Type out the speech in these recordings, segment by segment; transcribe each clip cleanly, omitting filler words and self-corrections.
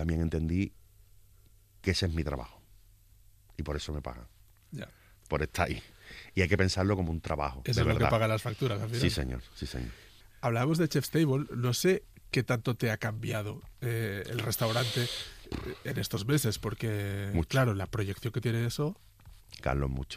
también entendí que ese es mi trabajo. Y por eso me pagan. Ya. Por estar ahí. Y hay que pensarlo como un trabajo. Eso de es lo verdad. que paga las facturas al final. Sí, señor, sí, señor. Hablábamos de Chef's Table. No sé qué tanto te ha cambiado el restaurante en estos meses, porque, Mucho. claro, la proyección que tiene eso... Carlos, mucho.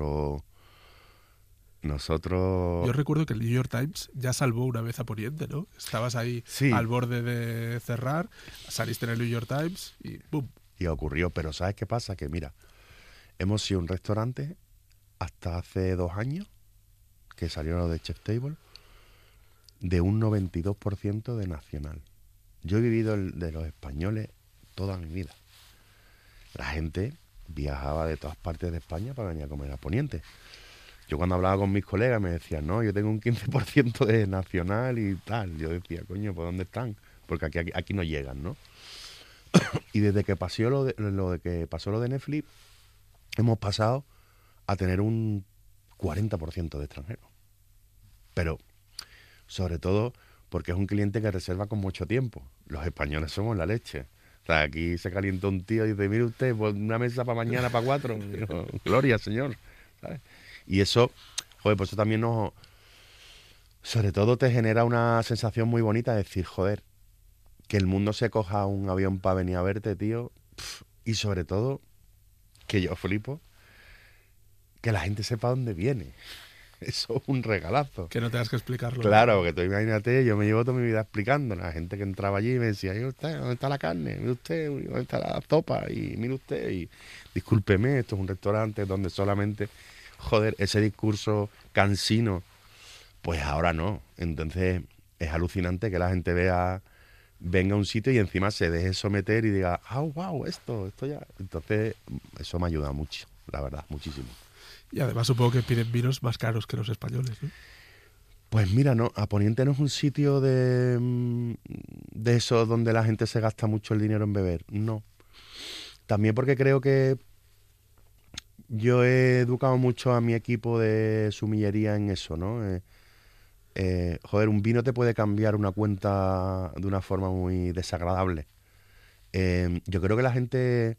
Nosotros... Yo recuerdo que el New York Times ya salvó una vez a Poniente, ¿no? Estabas ahí Sí. al borde de cerrar, saliste en el New York Times y ¡pum! Y ocurrió. Pero ¿sabes qué pasa? Que mira, hemos sido un restaurante hasta hace 2 años, que salió lo de Chef's Table, de un 92% de nacional. Yo he vivido de los españoles toda mi vida. La gente viajaba de todas partes de España para venir a comer a Poniente. Yo cuando hablaba con mis colegas me decían, no, yo tengo un 15% de nacional y tal. Yo decía, coño, ¿por dónde están? Porque aquí no llegan, ¿no? Y desde que pasó lo de Netflix, hemos pasado a tener un 40% de extranjeros. Pero, sobre todo, porque es un cliente que reserva con mucho tiempo. Los españoles somos la leche. O sea, aquí se calienta un tío y dice, mire usted, pues una mesa para mañana, para 4. Y digo, gloria, señor. ¿Sabes? Y eso, joder, pues eso también sobre todo te genera una sensación muy bonita de decir, joder, que el mundo se coja un avión para venir a verte, tío. Y sobre todo, que yo flipo, que la gente sepa dónde viene. Eso es un regalazo. Que no tengas que explicarlo. Claro, porque tú imagínate, yo me llevo toda mi vida explicando. La gente que entraba allí me decía, mire usted, ¿dónde está la carne? Mire usted, ¿dónde está la sopa? Y mire usted, y discúlpeme, esto es un restaurante donde solamente, joder, ese discurso cansino, pues ahora no. Entonces es alucinante que la gente venga a un sitio y encima se deje someter y diga, wow, esto ya. Entonces eso me ayuda mucho, la verdad, muchísimo. Y además supongo que piden vinos más caros que los españoles, ¿no? Pues mira, no, a Poniente no es un sitio de eso donde la gente se gasta mucho el dinero en beber, no. También porque creo que yo he educado mucho a mi equipo de sumillería en eso, ¿no? Joder, un vino te puede cambiar una cuenta de una forma muy desagradable. Yo creo que la gente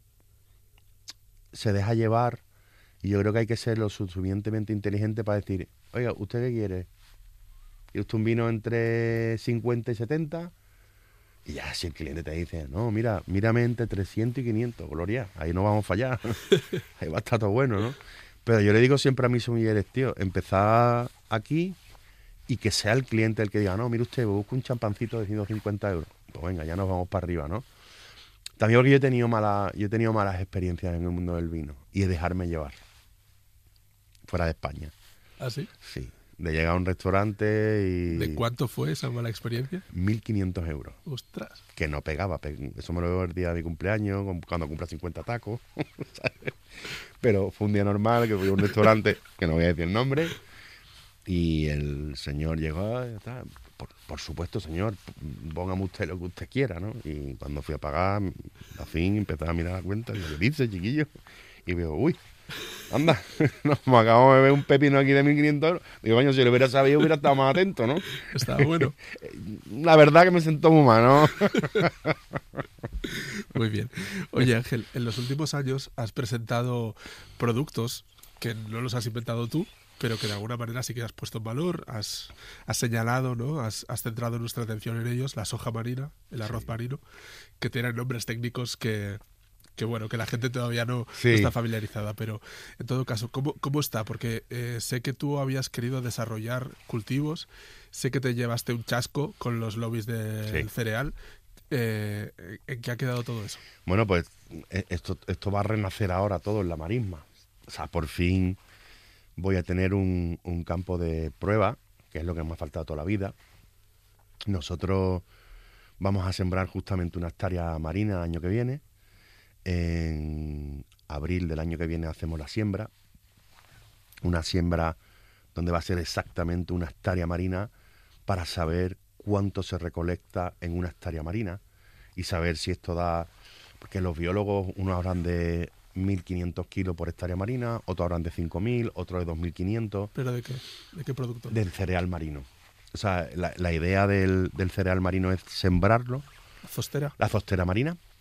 se deja llevar y yo creo que hay que ser lo suficientemente inteligente para decir, oiga, ¿usted qué quiere? ¿Y usted un vino entre 50 y 70? Y ya, si el cliente te dice, no, mírame entre 300 y 500, Gloria, ahí no vamos a fallar. Ahí va a estar todo bueno, ¿no? Pero yo le digo siempre a mis sumilleres, tío, empezar aquí y que sea el cliente el que diga, no, mire usted, busca un champancito de 150 euros. Pues venga, ya nos vamos para arriba, ¿no? También porque yo he tenido malas experiencias en el mundo del vino y de dejarme llevar fuera de España. ¿Ah, sí? Sí, de llegar a un restaurante y... ¿De cuánto fue esa mala experiencia? 1.500 euros. Ostras. Que no pegaba. Eso me lo veo el día de mi cumpleaños, cuando cumpla 50 tacos. Pero fue un día normal, que fui a un restaurante, que no voy a decir el nombre, y el señor llegó, por supuesto, señor, póngame usted lo que usted quiera, ¿no? Y cuando fui a pagar, a fin, empecé a mirar la cuenta, y lo que dice, chiquillo, y veo, uy, anda, nos acabamos de ver un pepino aquí de 1.500 euros. Digo, coño, si lo hubiera sabido, hubiera estado más atento, ¿no? Estaba bueno. La verdad que me sentó muy mal, ¿no? Muy bien. Oye, Ángel, en los últimos años has presentado productos que no los has inventado tú, pero que de alguna manera sí que has puesto en valor, has señalado, ¿no? Has centrado nuestra atención en ellos, la soja marina, el arroz marino, que tienen nombres técnicos que bueno, que la gente todavía no está familiarizada, pero en todo caso, ¿cómo está? Porque sé que tú habías querido desarrollar cultivos, sé que te llevaste un chasco con los lobbies del cereal. ¿En qué ha quedado todo eso? Bueno, pues esto va a renacer ahora todo en la marisma. O sea, por fin voy a tener un campo de prueba, que es lo que me ha faltado toda la vida. Nosotros vamos a sembrar justamente una hectárea marina el año que viene. En abril del año que viene hacemos la siembra. Una siembra donde va a ser exactamente una hectárea marina para saber cuánto se recolecta en una hectárea marina y saber si esto da... Porque los biólogos, unos hablan de 1.500 kilos por hectárea marina, otros hablan de 5.000, otros de 2.500. ¿Pero de qué? ¿De qué producto? Del cereal marino. O sea, la idea del cereal marino es sembrarlo. ¿La zostera? La zostera marina.